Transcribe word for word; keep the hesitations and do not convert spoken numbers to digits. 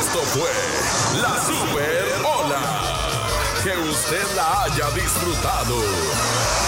Esto fue la Super Ola. Que usted la haya disfrutado.